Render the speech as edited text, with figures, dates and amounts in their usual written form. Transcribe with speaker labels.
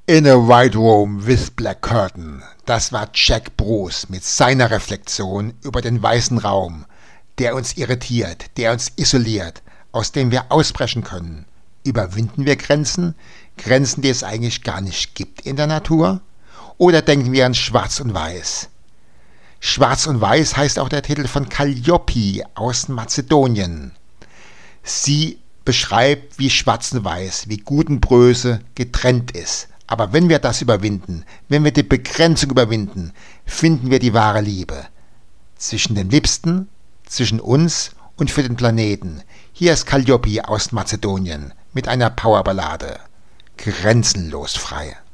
Speaker 1: In a White Room with Black Curtain. Das war Jack Bruce mit seiner Reflexion über den weißen Raum, der uns irritiert, der uns isoliert, aus dem wir ausbrechen können. Überwinden wir Grenzen? Grenzen, die es eigentlich gar nicht gibt in der Natur? Oder denken wir an Schwarz und Weiß? Schwarz und Weiß heißt auch der Titel von Calliope aus Mazedonien. Sie beschreibt, wie Schwarz und Weiß, wie Gut und Böse getrennt ist. Aber wenn wir das überwinden, wenn wir die Begrenzung überwinden, finden wir die wahre Liebe. Zwischen den Liebsten, zwischen uns und für den Planeten. Hier ist Calliope aus Mazedonien mit einer Powerballade. Grenzenlos frei.